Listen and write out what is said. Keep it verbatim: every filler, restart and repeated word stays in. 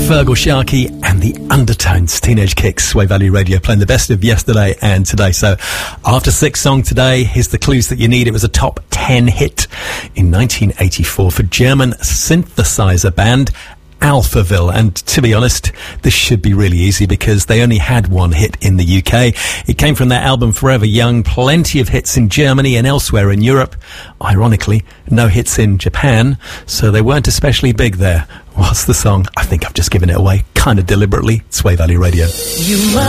Feargal Sharkey and the Undertones, Teenage Kicks, Sway Valley Radio, playing the best of yesterday and today. So after six song today, here's the clues that you need. It was a top ten hit in nineteen eighty-four for German synthesizer band Alphaville, and to be honest, this should be really easy because they only had one hit in the U K. It came from their album Forever Young, plenty of hits in Germany and elsewhere in Europe. Ironically, no hits in Japan, so they weren't especially big there. What's the song? I think I've just given it away, kind of deliberately. Sway Valley Radio. You might